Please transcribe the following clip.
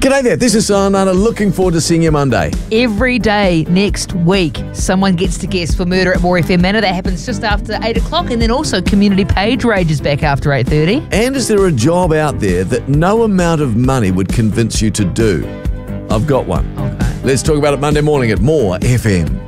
G'day there, this is Nana. Looking forward to seeing you Monday. Every day next week, someone gets to guess for Murder at More FM Manor. That happens just after 8 o'clock, and then also Community Page Rages back after 8:30. And is there a job out there that no amount of money would convince you to do? I've got one. Okay. Let's talk about it Monday morning at More FM.